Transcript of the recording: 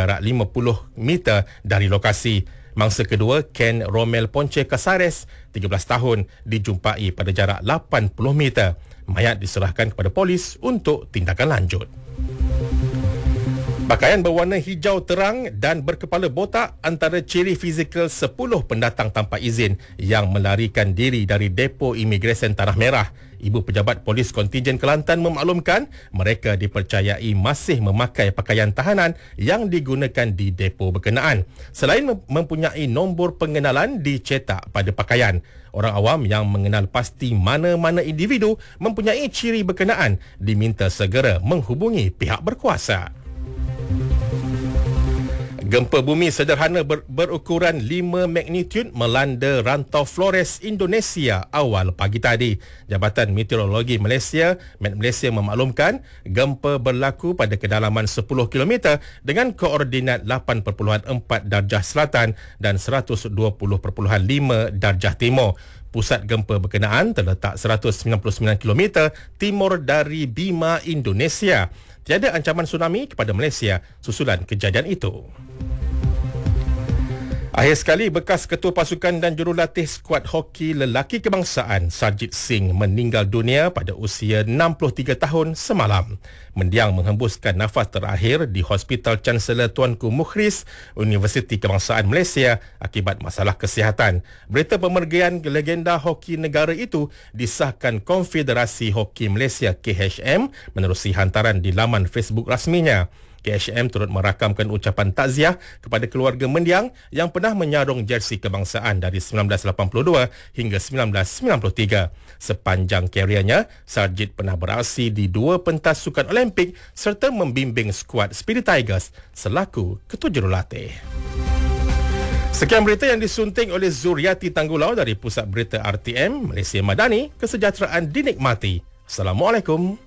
jarak 50 meter dari lokasi. Mangsa kedua, Ken Romel Ponce Casares, 13 tahun, dijumpai pada jarak 80 meter. Mayat diserahkan kepada polis untuk tindakan lanjut. Pakaian berwarna hijau terang dan berkepala botak antara ciri fizikal 10 pendatang tanpa izin yang melarikan diri dari depo imigresen Tanah Merah. Ibu Pejabat Polis Kontingen Kelantan memaklumkan mereka dipercayai masih memakai pakaian tahanan yang digunakan di depo berkenaan. Selain mempunyai nombor pengenalan dicetak pada pakaian, orang awam yang mengenal pasti mana-mana individu mempunyai ciri berkenaan diminta segera menghubungi pihak berkuasa. Gempa bumi sederhana berukuran 5 magnitude melanda rantau Flores, Indonesia awal pagi tadi. Jabatan Meteorologi Malaysia, Met Malaysia memaklumkan gempa berlaku pada kedalaman 10 km dengan koordinat 8.4 darjah selatan dan 120.5 darjah timur. Pusat gempa berkenaan terletak 199 km timur dari Bima, Indonesia. Tiada ancaman tsunami kepada Malaysia susulan kejadian itu. Akhir sekali, bekas ketua pasukan dan jurulatih skuad hoki lelaki kebangsaan Sarjit Singh meninggal dunia pada usia 63 tahun semalam. Mendiang menghembuskan nafas terakhir di Hospital Chancellor Tuanku Mukhris, Universiti Kebangsaan Malaysia akibat masalah kesihatan. Berita pemergian legenda hoki negara itu disahkan Konfederasi Hoki Malaysia KHM menerusi hantaran di laman Facebook rasminya. KHM turut merakamkan ucapan takziah kepada keluarga mendiang yang pernah menyarung jersey kebangsaan dari 1982 hingga 1993. Sepanjang kariernya, Sarjit pernah beraksi di 2 pentas sukan Olimpik serta membimbing skuad Spirit Tigers selaku ketua jurulatih. Sekian berita yang disunting oleh Zuriati Tanggulau dari Pusat Berita RTM Malaysia Madani. Kesejahteraan dinikmati. Assalamualaikum.